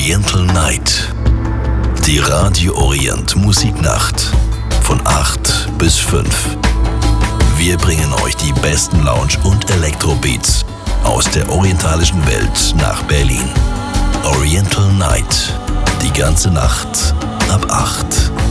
Oriental Night. Die Radio Orient Musiknacht von 8 bis 5. Wir bringen euch die besten Lounge- und Elektrobeats aus der orientalischen Welt nach Berlin. Oriental Night. Die ganze Nacht ab 8.